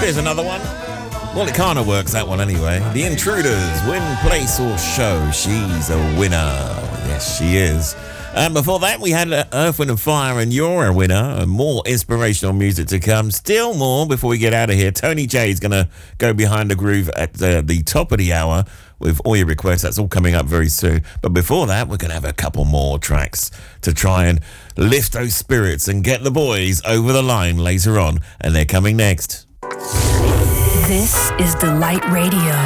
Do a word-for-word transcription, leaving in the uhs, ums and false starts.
Here's another one. Well, it kind of works, that one, anyway. The Intruders, win, place, or show. She's a winner. Yes, she is. And before that, we had Earth, Wind and Fire, and You're a Winner. And more inspirational music to come. Still more before we get out of here. Tony J is going to go behind the groove at the, the top of the hour with all your requests. That's all coming up very soon. But before that, we're going to have a couple more tracks to try and lift those spirits and get the boys over the line later on. And they're coming next. This is Delight Radio.